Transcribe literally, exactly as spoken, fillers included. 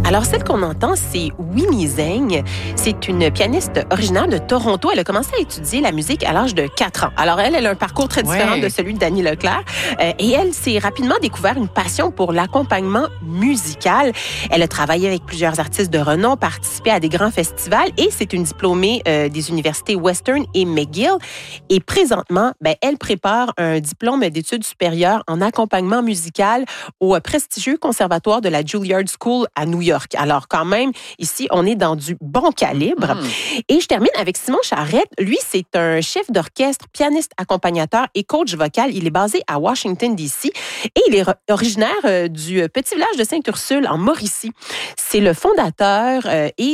Alors, celle qu'on entend, c'est Winnie Zhang. C'est une pianiste originaire de Toronto. Elle a commencé à étudier la musique à l'âge de quatre ans. Alors, elle, elle a un parcours très différent Ouais. de celui de Dany Leclerc. Euh, et elle s'est rapidement découvert une passion pour l'accompagnement musical. Elle a travaillé avec plusieurs artistes de renom, participé à des grands festivals et c'est une diplômée euh, des universités Western et McGill. Et présentement, ben, elle prépare un diplôme d'études supérieures en accompagnement musical au prestigieux conservatoire de la Juilliard School à New York. Alors quand même, ici, on est dans du bon calibre. Mm. Et je termine avec Simon Charette. Lui, c'est un chef d'orchestre, pianiste, accompagnateur et coach vocal. Il est basé à Washington, D C et il est ro- originaire euh, du petit village de Sainte-Ursule en Mauricie. C'est le fondateur euh, et